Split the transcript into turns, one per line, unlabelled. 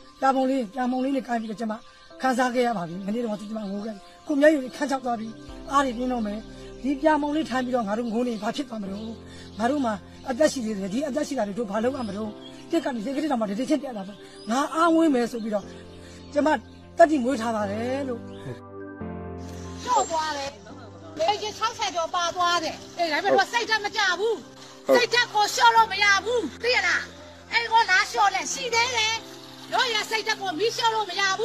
ပြာမုံလေးနဲ့ကိုင်းပြီးတော့ကျမခန်းစားခဲ့ရပါပြီမနေ့တော့ကျမငိုခဲ့ကိုမျက်ရည်ခန်းချောက်သွားပြီးအားတွေပြင်းတော့မယ်ဒီပြာမုံလေးထိုင်ပြီးတော့ငါတို့ငိုနေဘာဖြစ်သွားမလို့ငါတို့မှာအသက်ရှိသေးတယ်ဒီအသက်ရှိတာတွေတို့ဘာလုပ်ရမလို့တက်ကနေစိတ်ကလေးတောင်မှတတိချင်းပြတာပေါ့ငါအားဝင်းမယ်ဆိုပြီးတော့ကျမတက်တိမွေးထားပါတယ်လို့
ရှော့သွားတယ်လေကြီး60ကျော်ပါသွားတယ်အေးဒါပေမဲ့စိတ်တက်မကြဘူးစိတ်တက်ကိုရှော့လို့မရဘူးသိရလားအဲ့ကောလားရှော့လဲရှိသေးတယ်တို့ရစိတ်တက်ကိုမီးရှော့လို့မရဘူး